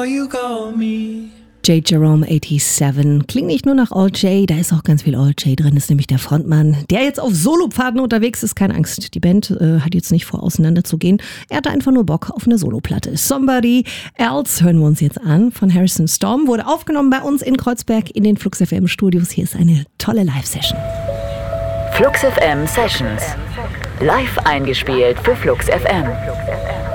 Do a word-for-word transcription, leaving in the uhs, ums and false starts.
J. Jerome siebenundachtzig. Klingt nicht nur nach Old J, da ist auch ganz viel Old J drin, ist nämlich der Frontmann, der jetzt auf Solopfaden unterwegs ist. Keine Angst, die Band äh, hat jetzt nicht vor, auseinanderzugehen. Er hatte einfach nur Bock auf eine Soloplatte. Somebody Else hören wir uns jetzt an von Harrison Storm. Wurde aufgenommen bei uns in Kreuzberg in den Flux F M Studios. Hier ist eine tolle Live-Session. Flux F M Sessions. Live eingespielt für Flux F M.